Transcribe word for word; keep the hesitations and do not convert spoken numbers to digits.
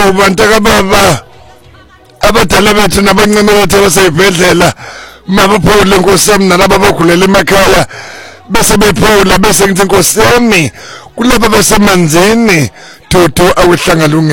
hawu bantaka baba abadala bethu nabancane bethu baseyibhedlela mabaphule Nkosi yami nalabo abagulela emakhaya bese bephula bese ngithi Nkosi yami kulabo basemanzini Dodo awuhlanga lunge